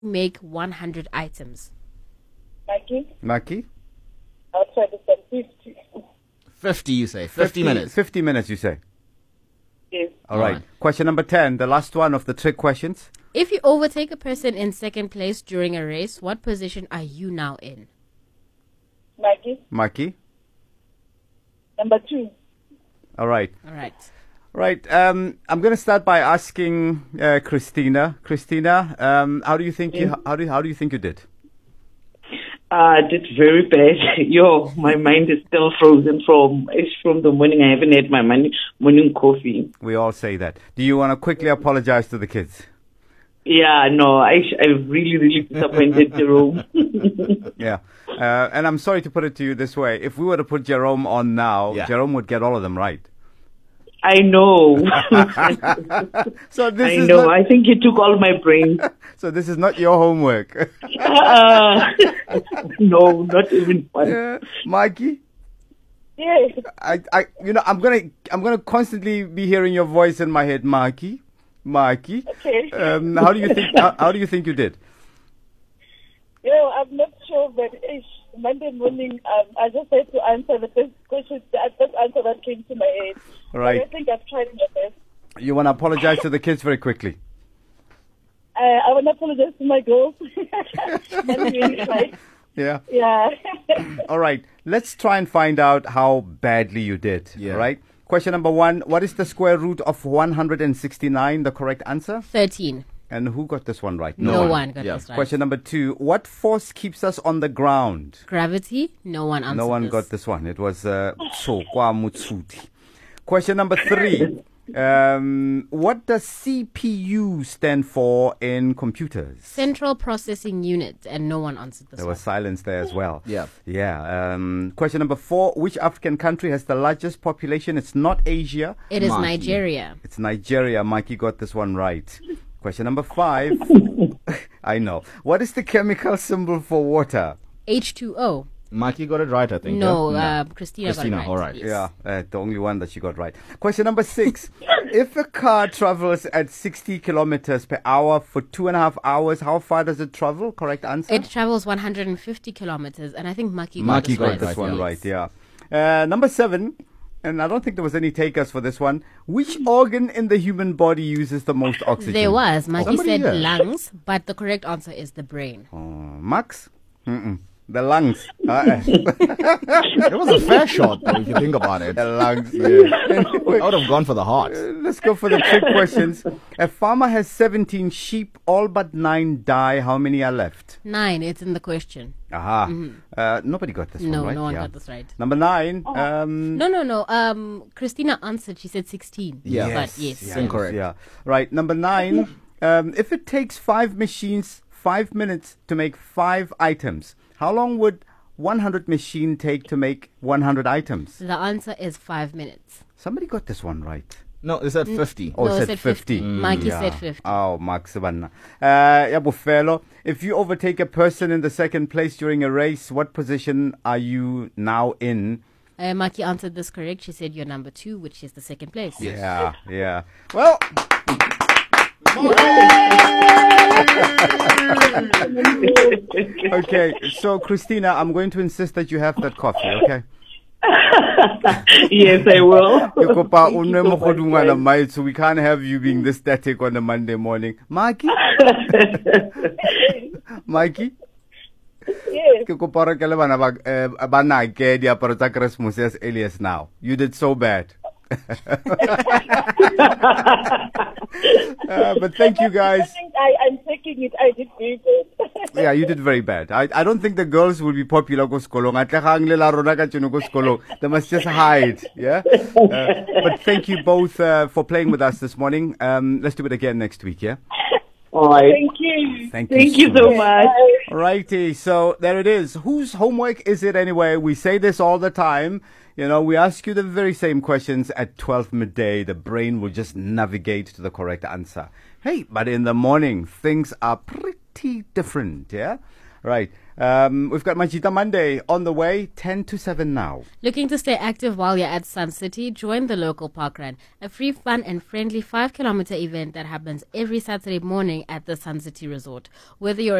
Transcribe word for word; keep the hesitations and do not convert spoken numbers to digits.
make one hundred items? Mikey, Maki? I'll try this one. fifty. fifty, you say. fifty, minutes. fifty minutes, you say. Yes. All right. Alright. Question number ten, the last one of the trick questions. If you overtake a person in second place during a race, what position are you now in? Mikey, Maki? number two. All right. All right. Right. Um, I'm going to start by asking uh, Christina. Christina, um, how do you think you how do you, how do you think you did? I did very bad. Yo, my mind is still frozen from it's from the morning. I haven't had my morning, morning coffee. We all say that. Do you want to quickly apologize to the kids? Yeah, no, I I really really disappointed Jerome. Yeah. Uh, and I'm sorry to put it to you this way. If we were to put Jerome on now, Yeah. Jerome would get all of them right. I know. So this I is know. not, I think you took all my brain. so this is not your homework. Uh, no, not even one. Yeah. Mikey? Yes. I, I, you know, I'm gonna, I'm gonna constantly be hearing your voice in my head, Mikey, Mikey. Okay. Um, how do you think? how, how do you think you did? You know, I'm not sure, but ish, Monday morning, um, I just had to answer the first question, the first answer that came to my head. All right. But I think I've tried my best. You want to apologize to the kids very quickly. Uh, I want to apologize to my girls. That's really right. Yeah. Yeah. All right. Let's try and find out how badly you did. Yeah. All right. Question number one: what is the square root of one hundred sixty-nine? The correct answer. thirteen. And who got this one right? No, one. got Yeah. this right. Question number two: what force keeps us on the ground? Gravity. No one answered No one this. got this one. It was uh, Tsokwa Mutsuti. Question number three. Um, what does C P U stand for in computers? Central Processing Unit, and no one answered this There one. was silence there as well. Yeah. Yeah. Um, question number four. Which African country has the largest population? It's not Asia. It is Mikey. Nigeria. It's Nigeria. Mikey got this one right. Question number five. I know. What is the chemical symbol for water? H two O. Mikey got it right, I think. No, yeah? uh, Christina, Christina, got it right. all right. Yes. Yeah, uh, the only one that she got right. Question number six. If a car travels at sixty kilometers per hour for two and a half hours, how far does it travel? Correct answer? It travels one hundred fifty kilometers, and I think Maki got Maki this got right. it this right, one yeah. right, yeah. Uh, number seven, and I don't think there was any takers for this one. Which organ in the human body uses the most oxygen? There was. Maki Somebody said here. lungs, but the correct answer is the brain. Uh, Max? Mm-mm. The lungs. Uh, It was a fair shot, though, if you think about it. the lungs, yeah. I would have gone for the heart. Let's go for the trick questions. A farmer has seventeen sheep, all but nine die. How many are left? Nine, it's in the question. Aha. Uh, nobody got this Mm-hmm. No, one right. no one yeah. got this right. Number nine. Um, No, no, no. Um, Christina answered. She said sixteen. Yeah. But yes. yes, incorrect. Yeah. Right. Number nine. Um, if it takes five machines five minutes to make five items, how long would one hundred machine take to make one hundred items? The answer is five minutes. Somebody got this one right. No, is that fifty? Oh, No, it it said said fifty. fifty. Mikey said fifty. Oh, Max Savannah. Uh, yeah, Bufelo. If you overtake a person in the second place during a race, what position are you now in? Uh, Maki answered this correct. She said you're number two, which is the second place. Yeah, yeah. Well, okay. So, Christina, I'm going to insist that you have that coffee, okay? Yes, I will. Ke kopa o nwe Thank you so much, mogodungwana guys. mate, so we can't have you being this static on a Monday morning. Mikey? Mikey? Yes. Ke kopa re ke le bana ba eh, ba nake diaparo tsa Christmas as early as now. You did so bad. Uh, but thank you I guys. think I, I'm taking it. I did very good. Yeah, you did very bad. I, I don't think the girls will be popular go skolong. Atlegang le la rona ka tšeno go skolong. They must just hide. Yeah. Uh, but thank you both uh, for playing with us this morning. Um, let's do it again next week. Yeah. All right. Thank you. Thank you. Thank you so much. Alrighty, so there it is. Whose homework is it anyway? We say this all the time. You know, we ask you the very same questions at twelve midday. The brain will just navigate to the correct answer. Hey, but in the morning, things are pretty different, yeah? Right. Um, we've got Majita Monday on the way, ten to seven now. Looking to stay active while you're at Sun City? Join the local park run, a free, fun and friendly five kilometer event that happens every Saturday morning at the Sun City Resort. Whether you're